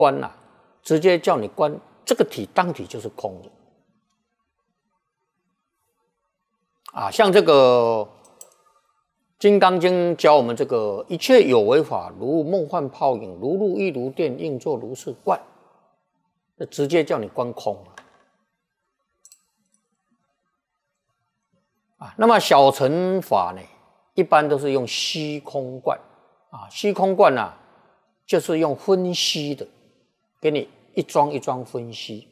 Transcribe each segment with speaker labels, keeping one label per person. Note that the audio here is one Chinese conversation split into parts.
Speaker 1: 观啊，直接叫你观这个体当体就是空的啊。像这个《金刚经》教我们这个一切有为法，如梦幻泡影，如露亦如电，应作如是观，那直接叫你观空啊。那么小乘法呢，一般都是用虚空观啊，虚空观啊，就是用分析的，给你一桩一桩分析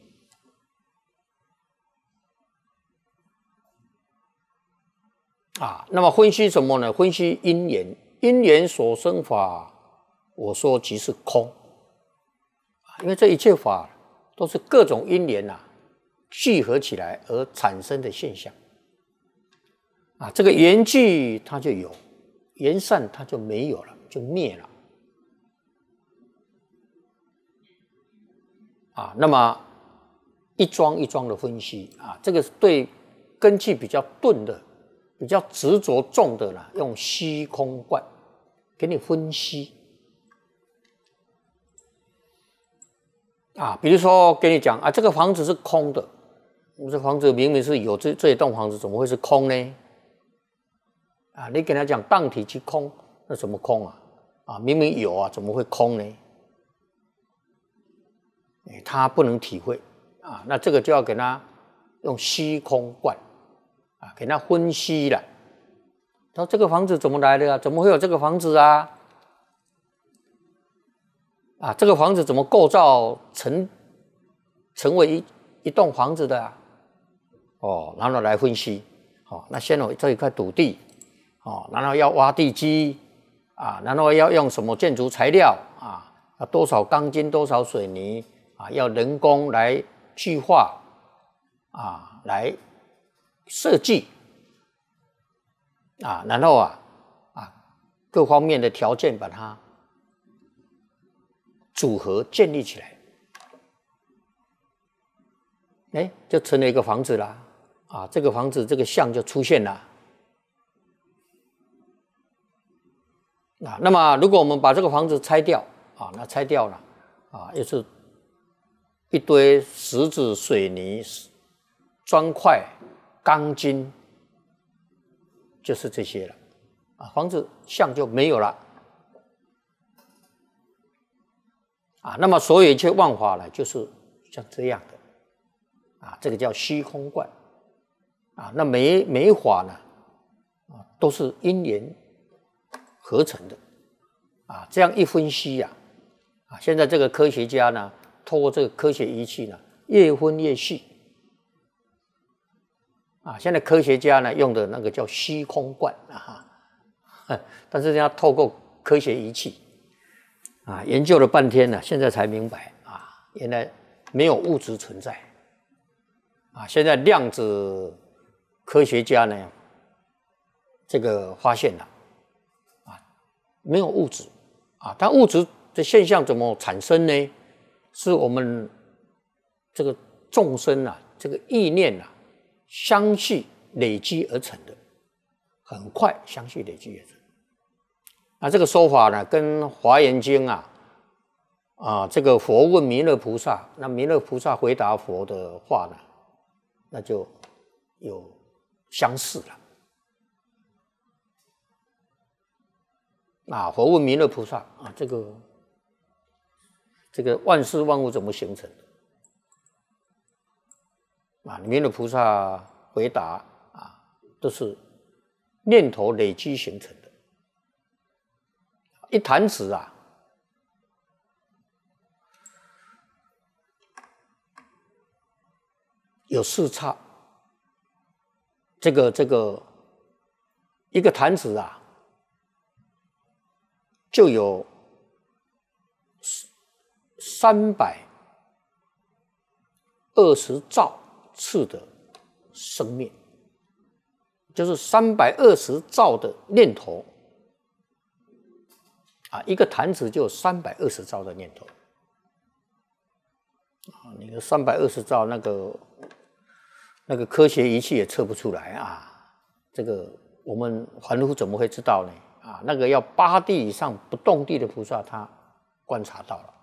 Speaker 1: 啊。那么分析什么呢？分析因缘，因缘所生法，我说即是空，因为这一切法都是各种因缘啊聚合起来而产生的现象啊。这个缘聚它就有，缘散它就没有了，就灭了啊。那么一桩一桩的分析啊，这个对根气比较钝的、比较执着重的呢，用虚空观给你分析啊。比如说跟你讲啊，这个房子是空的，这房子明明是有这一栋房子，怎么会是空呢？啊，你跟他讲当体即空，那什么空啊？啊，明明有啊，怎么会空呢？他不能体会啊，那这个就要给他用虚空观啊，给他分析了。他说这个房子怎么来的啊？怎么会有这个房子啊？啊，这个房子怎么构造成为一栋房子的啊？哦，然后来分析。哦，那先有这一块土地。哦，然后要挖地基啊，然后要用什么建筑材料啊？要多少钢筋，多少水泥啊？要人工来具化啊，来设计啊，然后各方面的条件把它组合建立起来，就成了一个房子啦啊！这个房子这个像就出现了。那么如果我们把这个房子拆掉啊，那拆掉了啊，又是一堆石子、水泥、砖块、钢筋，就是这些了啊，房子像就没有了啊。那么所有一切万法呢，就是像这样的啊，这个叫虚空观啊。那每一法呢啊，都是因缘合成的啊，这样一分析啊，现在这个科学家呢，透过这个科学仪器呢，越分越细啊。现在科学家呢用的那个叫虚空观啊，但是要透过科学仪器啊，研究了半天呢，现在才明白啊，原来没有物质存在啊。现在量子科学家呢，这个发现了。没有物质啊，但物质的现象怎么产生呢？是我们这个众生啊，这个意念啊，相续累积而成的，很快相续累积而成。这个说法呢，跟《华严经》这个佛问弥勒菩萨，那弥勒菩萨回答佛的话呢，那就有相似了。佛问弥勒菩萨啊，这个万事万物怎么形成的？弥勒菩萨回答都是念头累积形成的。一弹指有四刹，这个一个弹指就有320兆次的生命，就是320兆的念头一个弹指就有320兆的念头你的320兆那个科学仪器也测不出来这个我们凡夫怎么会知道呢？那个要8地以上不动地的菩萨，他观察到了。